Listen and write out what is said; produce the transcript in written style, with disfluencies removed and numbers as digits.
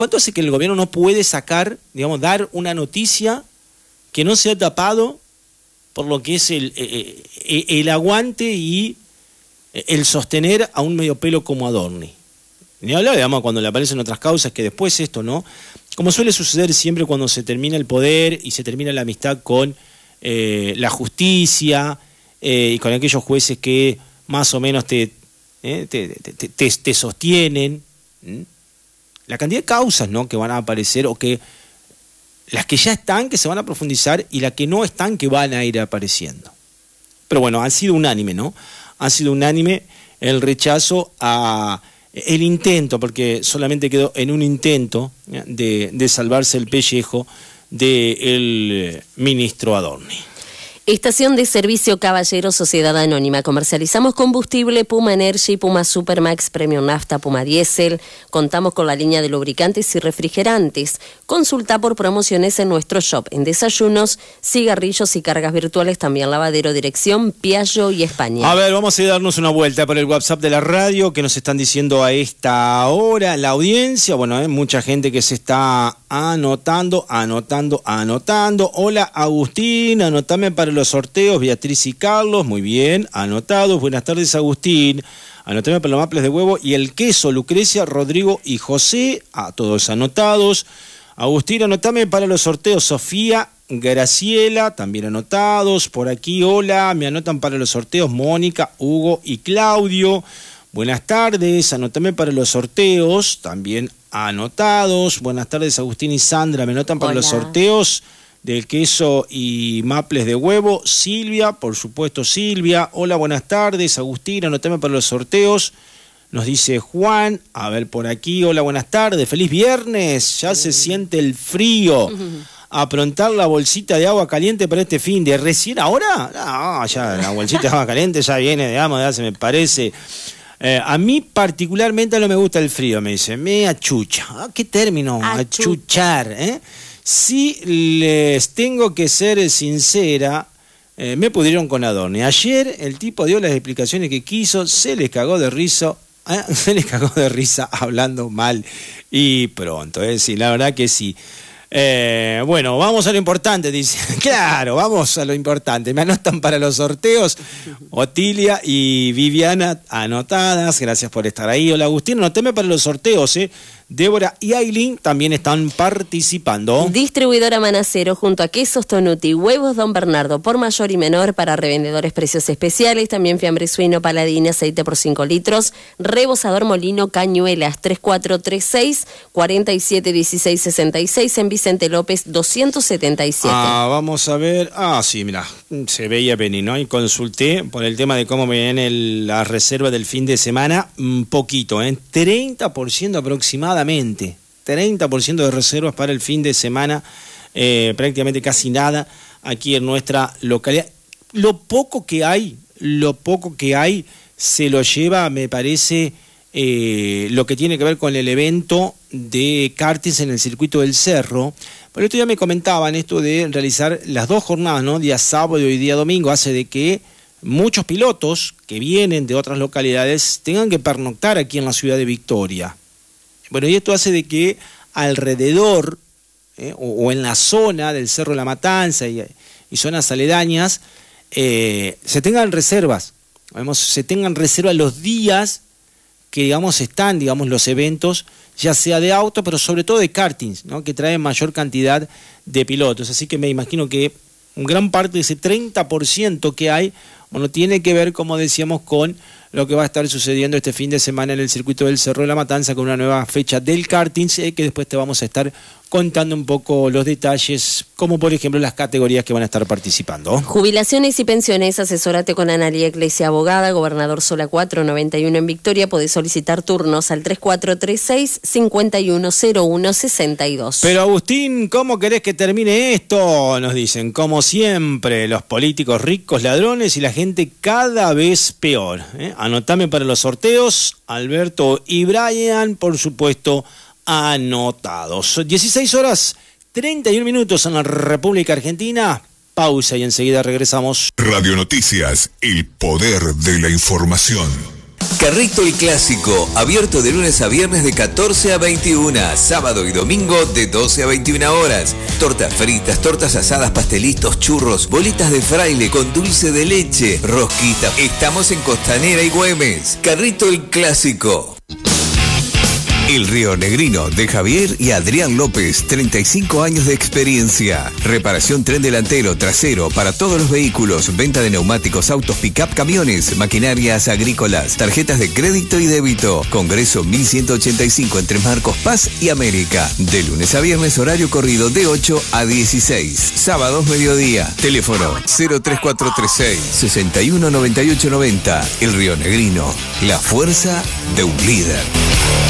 ¿Cuánto hace que el gobierno no puede sacar, digamos, dar una noticia que no sea tapado por lo que es el aguante y el sostener a un medio pelo como Adorni? Ni hablar, digamos, cuando le aparecen otras causas, que después esto, ¿no? Como suele suceder siempre cuando se termina el poder y se termina la amistad con la justicia y con aquellos jueces que más o menos te sostienen. La cantidad de causas, ¿no?, que van a aparecer, o que las que ya están, que se van a profundizar, y las que no están, que van a ir apareciendo. Pero bueno, ha sido unánime, ¿no? Ha sido unánime el rechazo a el intento, porque solamente quedó en un intento de salvarse el pellejo del ministro Adorni. Estación de servicio Caballero Sociedad Anónima. Comercializamos combustible Puma Energy, Puma Supermax, Premium Nafta, Puma Diesel. Contamos con la línea de lubricantes y refrigerantes. Consulta por promociones en nuestro shop. En desayunos, cigarrillos y cargas virtuales. También lavadero, dirección Piaggio y España. A ver, vamos a darnos una vuelta por el WhatsApp de la radio. Que nos están diciendo a esta hora la audiencia? Bueno, hay mucha gente que se está anotando. Hola, Agustín, anotame para los sorteos, Beatriz y Carlos, muy bien, anotados. Buenas tardes, Agustín, anotame para los maples de huevo y el queso, Lucrecia, Rodrigo y José, a todos anotados. Agustín, anotame para los sorteos, Sofía, Graciela, también anotados. Por aquí, hola, me anotan para los sorteos, Mónica, Hugo y Claudio. Buenas tardes, anotame para los sorteos, también anotados. Buenas tardes, Agustín y Sandra, me anotan para los sorteos del queso y maples de huevo. Silvia, por supuesto, Silvia. Hola, buenas tardes, Agustín, anotame para los sorteos. Nos dice Juan, a ver por aquí, hola, buenas tardes, feliz viernes, ya se siente el frío. Aprontar la bolsita de agua caliente para este fin de recién ahora. No, ya la bolsita de agua caliente ya viene, digamos, ya se me parece. A mí particularmente no me gusta el frío, me dice, me achucha. ¿Qué término? Achuchar, Si les tengo que ser sincera, me pudieron con Adorni. Ayer el tipo dio las explicaciones que quiso, se les cagó de risa, hablando mal y pronto, sí, la verdad que sí. Bueno, vamos a lo importante, dice. Claro, vamos a lo importante. Me anotan para los sorteos Otilia y Viviana, anotadas. Gracias por estar ahí. Hola, Agustín, anoteme para los sorteos, Débora y Aileen también están participando. Distribuidora Manacero junto a Quesos Tonuti, Huevos Don Bernardo por mayor y menor para revendedores, precios especiales. También fiambre suino, Paladín, aceite por 5 litros. Rebosador Molino, Cañuelas, 3436-471666 en Vicente López 277. Vamos a ver. Sí, mira, se veía venir, ¿no? Y consulté por el tema de cómo viene la reserva del fin de semana. Un poquito, 30% aproximadamente. 30% de reservas para el fin de semana, prácticamente casi nada aquí en nuestra localidad. Lo poco que hay se lo lleva, me parece, lo que tiene que ver con el evento de karting en el circuito del Cerro. Por esto ya me comentaban esto de realizar las 2 jornadas, ¿no? Día sábado y día domingo, hace de que muchos pilotos que vienen de otras localidades tengan que pernoctar aquí en la ciudad de Victoria. Bueno, y esto hace de que alrededor o en la zona del Cerro de la Matanza y zonas aledañas se tengan reservas, los días que, digamos, están, digamos, los eventos, ya sea de auto, pero sobre todo de kartings, ¿no?, que traen mayor cantidad de pilotos. Así que me imagino que gran parte de ese 30% que hay, bueno, tiene que ver, como decíamos, con lo que va a estar sucediendo este fin de semana en el circuito del Cerro de la Matanza con una nueva fecha del karting, que después te vamos a estar contando un poco los detalles, como por ejemplo las categorías que van a estar participando. Jubilaciones y pensiones, asesórate con Analia Iglesia Abogada, Gobernador Sola 491 en Victoria. Podés solicitar turnos al 3436-510162. Pero Agustín, ¿cómo querés que termine esto? Nos dicen, como siempre, los políticos ricos, ladrones y la gente cada vez peor. Anotame para los sorteos, Alberto y Brian, por supuesto, anotados. 16:31 en la República Argentina. Pausa y enseguida regresamos. Radio Noticias, el poder de la información. Carrito el Clásico, abierto de lunes a viernes de 14 a 21, sábado y domingo de 12 a 21 horas. Tortas fritas, tortas asadas, pastelitos, churros, bolitas de fraile con dulce de leche, rosquitas. Estamos en Costanera y Güemes. Carrito el Clásico. El Río Negrino de Javier y Adrián López, 35 años de experiencia. Reparación tren delantero, trasero para todos los vehículos, venta de neumáticos, autos, pick-up, camiones, maquinarias agrícolas, tarjetas de crédito y débito. Congreso 1185 entre Marcos Paz y América. De lunes a viernes, horario corrido de 8 a 16. Sábados mediodía. Teléfono 03436 619890. El Río Negrino, la fuerza de un líder.